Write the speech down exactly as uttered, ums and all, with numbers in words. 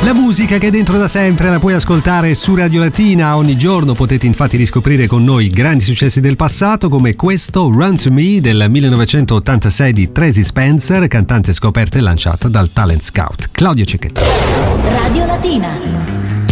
La musica che è dentro da sempre la puoi ascoltare su Radio Latina ogni giorno, potete infatti riscoprire con noi grandi successi del passato come questo Run to Me del millenovecentottantasei di Tracy Spencer, cantante scoperta e lanciata dal talent scout Claudio Cecchettin. Radio Latina.